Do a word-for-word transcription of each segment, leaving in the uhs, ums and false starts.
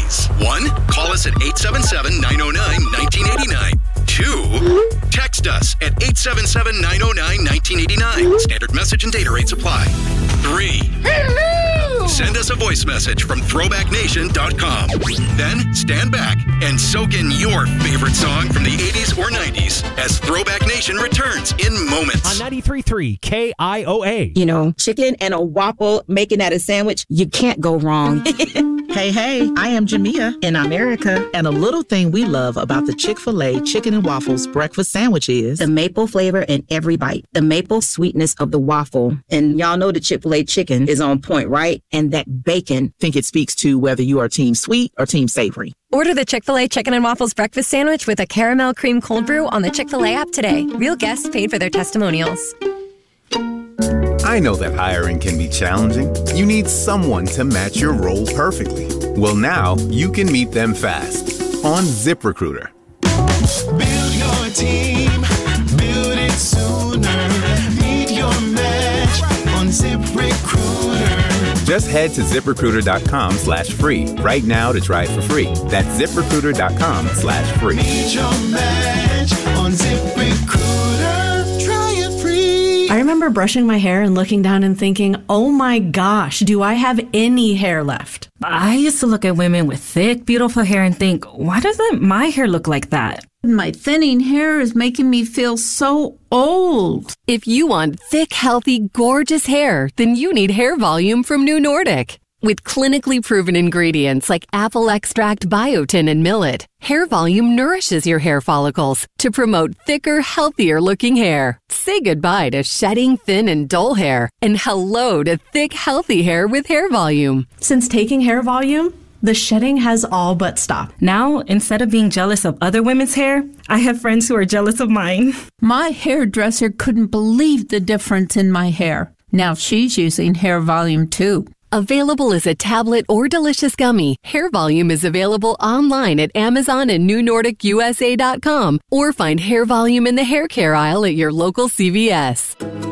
ways. One, call us at eight seven seven, nine oh nine, nineteen eighty-nine. Two, text us at eight seven seven, nine oh nine, nineteen eighty-nine. Standard message and data rates apply. Three, hello! Send us a voice message from throwback nation dot com. Then stand back and soak in your favorite song from the eighties or nineties as Throwback Nation returns in moments. On ninety-three point three K I O A. You know, chicken and a waffle, making that a sandwich, you can't go wrong. Hey, hey, I am Jamia in America. And a little thing we love about the Chick-fil-A Chicken and Waffles breakfast sandwich is the maple flavor in every bite, the maple sweetness of the waffle. And y'all know the Chick-fil-A chicken is on point, right? And that bacon. Think it speaks to whether you are team sweet or team savory. Order the Chick-fil-A Chicken and Waffles breakfast sandwich with a caramel cream cold brew on the Chick-fil-A app today. Real guests paid for their testimonials. I know that hiring can be challenging. You need someone to match your role perfectly. Well, now you can meet them fast on ZipRecruiter. Build your team, build it sooner. Meet your match on ZipRecruiter. Just head to ZipRecruiter.com slash free right now to try it for free. That's ZipRecruiter.com slash free. Meet your match on ZipRecruiter. Try it free. I remember brushing my hair and looking down and thinking, oh my gosh, do I have any hair left? I used to look at women with thick, beautiful hair and think, why doesn't my hair look like that? My thinning hair is making me feel so old. If you want thick, healthy, gorgeous hair, then you need Hair Volume from New Nordic. With clinically proven ingredients like apple extract, biotin, and millet, Hair Volume nourishes your hair follicles to promote thicker, healthier looking hair. Say goodbye to shedding, thin, and dull hair, and hello to thick, healthy hair with Hair Volume. Since taking Hair Volume, the shedding has all but stopped. Now, instead of being jealous of other women's hair, I have friends who are jealous of mine. My hairdresser couldn't believe the difference in my hair. Now she's using Hair Volume too. Available as a tablet or delicious gummy, Hair Volume is available online at Amazon and New Nordic U S A dot com, or find Hair Volume in the hair care aisle at your local C V S.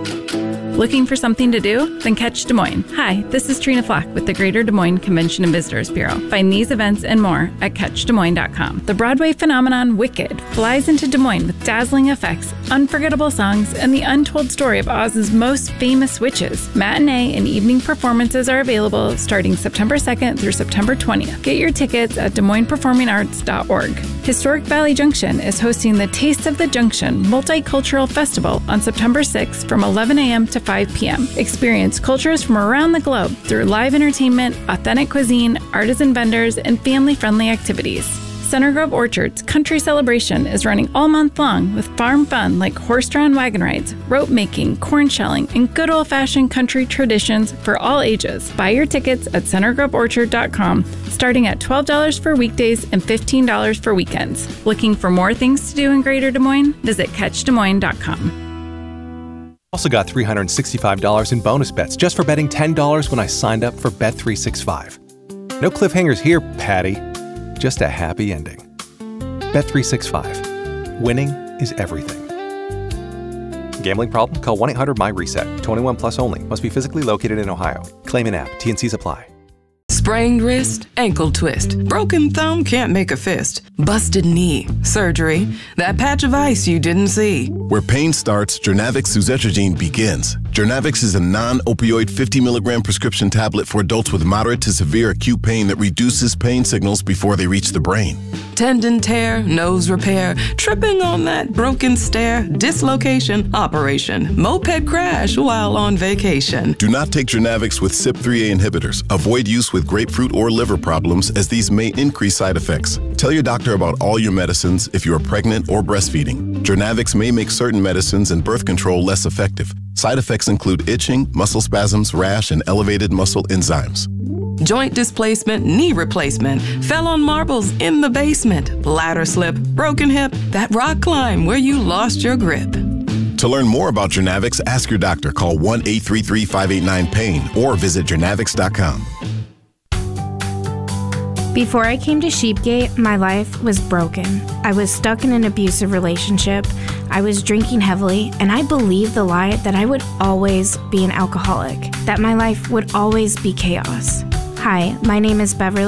Looking for something to do? Then catch Des Moines. Hi, this is Trina Flack with the Greater Des Moines Convention and Visitors Bureau. Find these events and more at catch des moines dot com. The Broadway phenomenon Wicked flies into Des Moines with dazzling effects, unforgettable songs, and the untold story of Oz's most famous witches. Matinee and evening performances are available starting September second through September twentieth. Get your tickets at des moines performing arts dot org. Historic Valley Junction is hosting the Taste of the Junction Multicultural Festival on September sixth from eleven a.m. to five p.m. Experience cultures from around the globe through live entertainment, authentic cuisine, artisan vendors, and family-friendly activities. Center Grove Orchard's Country Celebration is running all month long with farm fun like horse-drawn wagon rides, rope making, corn shelling, and good old-fashioned country traditions for all ages. Buy your tickets at center grove orchard dot com, starting at twelve dollars for weekdays and fifteen dollars for weekends. Looking for more things to do in Greater Des Moines? Visit catch des moines dot com. Also got three hundred sixty-five dollars in bonus bets just for betting ten dollars when I signed up for Bet three sixty-five. No cliffhangers here, Patty. Just a happy ending. Bet three sixty-five. Winning is everything. Gambling problem? Call one eight hundred my reset. twenty-one plus only. Must be physically located in Ohio. Claim in app. T N Cs apply. Sprained wrist, ankle twist, broken thumb, can't make a fist, busted knee, surgery, that patch of ice you didn't see. Where pain starts, Journavx suzetrigine begins. Journavx is a non-opioid fifty milligram prescription tablet for adults with moderate to severe acute pain that reduces pain signals before they reach the brain. Tendon tear, nose repair, tripping on that broken stair, dislocation, operation, moped crash while on vacation. Do not take Journavx with C Y P three A inhibitors. Avoid use with grapefruit or liver problems, as these may increase side effects. Tell your doctor about all your medicines if you are pregnant or breastfeeding. Journavx may make certain medicines and birth control less effective. Side effects include itching, muscle spasms, rash, and elevated muscle enzymes. Joint displacement, knee replacement, fell on marbles in the basement, ladder slip, broken hip, that rock climb where you lost your grip. To learn more about Journavx, ask your doctor. Call one eight three three, five eight nine, pain or visit journavx dot com. Before I came to Sheepgate, my life was broken. I was stuck in an abusive relationship. I was drinking heavily, and I believed the lie that I would always be an alcoholic, that my life would always be chaos. Hi, my name is Beverly.